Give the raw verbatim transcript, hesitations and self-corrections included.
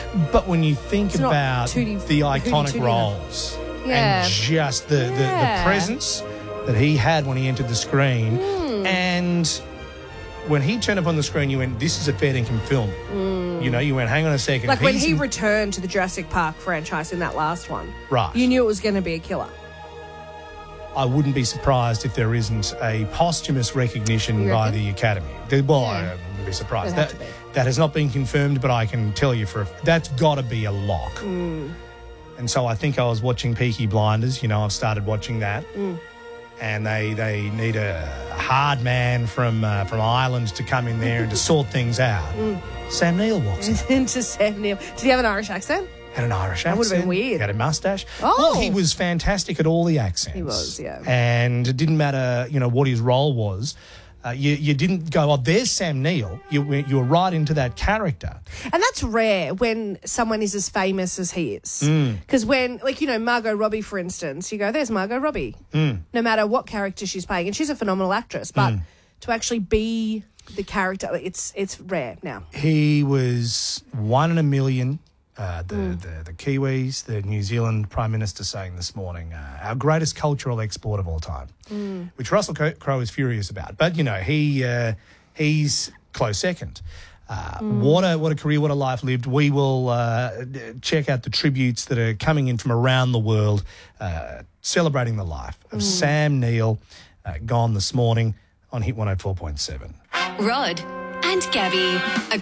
But when you think It's not about Tootie- the Hootie iconic Tootie roles Yeah. and just the, the, Yeah. the presence that he had when he entered the screen, Hmm. and when he turned up on the screen, you went, this is a fair dinkum film. You know, you went, hang on a second. Like when he's he in- returned to the Jurassic Park franchise in that last one. Right. You knew it was going to be a killer. I wouldn't be surprised if there isn't a posthumous recognition You by reckon? the Academy. The- Well, Yeah. I wouldn't be surprised. It'd have That, to be. that has not been confirmed, but I can tell you for a, that's got to be a lock. Mm. And so I think I was watching Peaky Blinders. You know, I've started watching that. Mm. And they, they need a hard man from uh, from Ireland to come in there and to sort things out. Mm. Sam Neill walks in. Into Sam Neill. Did he have an Irish accent? Had an Irish accent. That would've been weird. He had a mustache. Oh. Well, he was fantastic at all the accents. He was, yeah. And it didn't matter, you know, what his role was. Uh, you, you didn't go, oh, there's Sam Neill. You, went- you were right into that character. And that's rare when someone is as famous as he is. Mm. Because when, like, you know, Margot Robbie, for instance, you go, there's Margot Robbie. Mm. No matter what character she's playing. And she's a phenomenal actress. But Mm. to actually be the character, it's it's rare now. He was one in a million. Uh, the, Mm. the, the Kiwis, the New Zealand Prime Minister saying this morning, uh, our greatest cultural export of all time, Mm. which Russell Crowe is furious about. But, you know, he uh, he's close second. Uh, Mm. What a what a career, what a life lived. We will uh, d- check out the tributes that are coming in from around the world, uh, celebrating the life of Mm. Sam Neill, uh, gone this morning on Hit one oh four point seven. Rod and Gabby, a